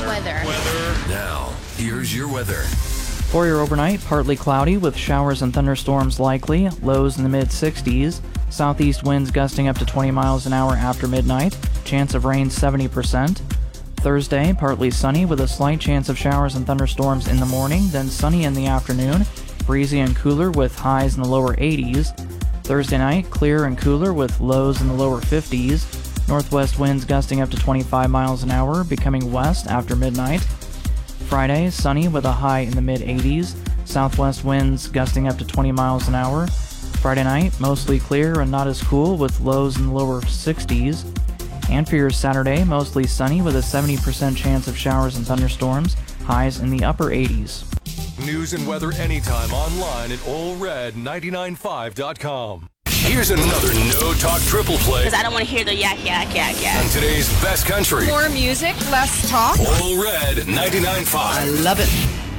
Weather. Now, here's your weather. For your overnight, partly cloudy with showers and thunderstorms likely, lows in the mid-60s, southeast winds gusting up to 20 miles an hour after midnight, chance of rain 70%. Thursday, partly sunny with a slight chance of showers and thunderstorms in the morning, then sunny in the afternoon, breezy and cooler with highs in the lower 80s. Thursday night, clear and cooler with lows in the lower 50s. Northwest winds gusting up to 25 miles an hour, becoming west after midnight. Friday, sunny with a high in the mid-80s. Southwest winds gusting up to 20 miles an hour. Friday night, mostly clear and not as cool with lows in the lower 60s. And for your Saturday, mostly sunny with a 70% chance of showers and thunderstorms, highs in the upper 80s. News and weather anytime online at allred995.com. Here's another No Talk Triple Play. Because I don't want to hear the yak, yak, yak, yak. On today's best country. More music, less talk. All Red 99.5. I love it.